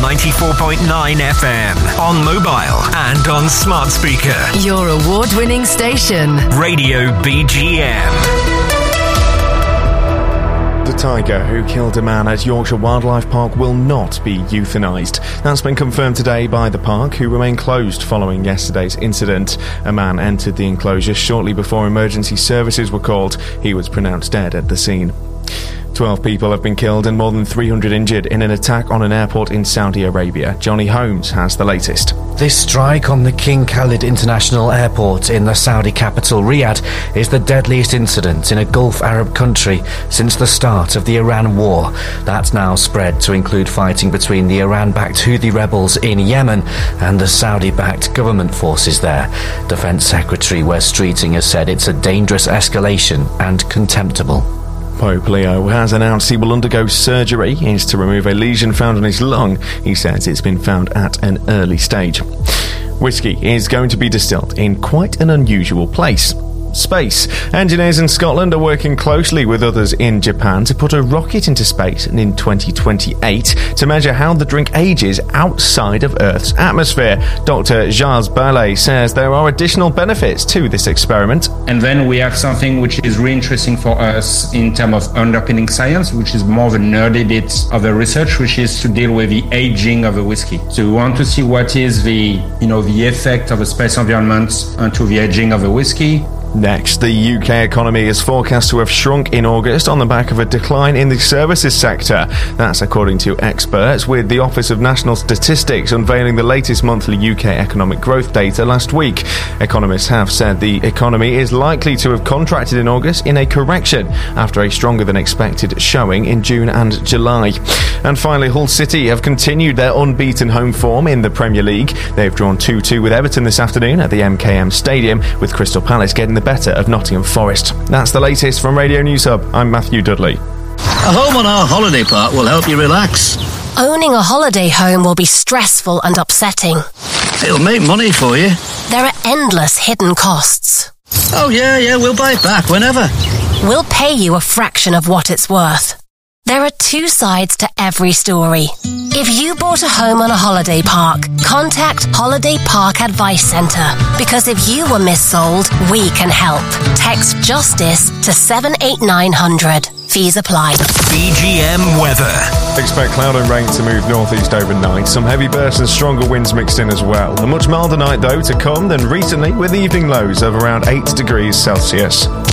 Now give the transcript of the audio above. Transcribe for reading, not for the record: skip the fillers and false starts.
94.9 FM. On mobile and on smart speaker. Your award-winning station. Radio BGM. The tiger who killed a man at Yorkshire Wildlife Park will not be euthanised. That's been confirmed today by the park, who remain closed following yesterday's incident. A man entered the enclosure shortly before emergency services were called. He was pronounced dead at the scene. 12 people have been killed and more than 300 injured in an attack on an airport in Saudi Arabia. Johnny Holmes has the latest. This strike on the King Khalid International Airport in the Saudi capital, Riyadh, is the deadliest incident in a Gulf Arab country since the start of the Iran war. That's now spread to include fighting between the Iran-backed Houthi rebels in Yemen and the Saudi-backed government forces there. Defence Secretary Wes Streeting has said it's a dangerous escalation and contemptible. Pope Leo has announced he will undergo surgery. It's to remove a lesion found on his lung. He says it's been found at an early stage. Whiskey is going to be distilled in quite an unusual place. Space. Engineers in Scotland are working closely with others in Japan to put a rocket into space in 2028 to measure how the drink ages outside of Earth's atmosphere. Dr. Jaz Ballet says there are additional benefits to this experiment. And then we have something which is really interesting for us in terms of underpinning science, which is more the nerdy bit of the research, which is to deal with the aging of the whiskey. So we want to see what is the effect of the space environment onto the aging of the whiskey. Next, the UK economy is forecast to have shrunk in August on the back of a decline in the services sector. That's according to experts, with the Office of National Statistics unveiling the latest monthly UK economic growth data last week. Economists have said the economy is likely to have contracted in August in a correction after a stronger than expected showing in June and July. And finally, Hull City have continued their unbeaten home form in the Premier League. They've drawn 2-2 with Everton this afternoon at the MKM Stadium, with Crystal Palace getting the better of Nottingham Forest. That's the latest from Radio News Hub. I'm Matthew Dudley. A home on our holiday park will help you relax. Owning a holiday home will be stressful and upsetting. It'll make money for you. There are endless hidden costs. Oh yeah, we'll buy it back whenever. We'll pay you a fraction of what it's worth. There are two sides to every story. If you bought a home on a holiday park, contact Holiday Park Advice Centre, because if you were missold, we can help. Text JUSTICE to 78900. Fees apply. BGM weather. Expect cloud and rain to move northeast overnight. Some heavy bursts and stronger winds mixed in as well. A much milder night though to come than recently, with evening lows of around 8 degrees Celsius.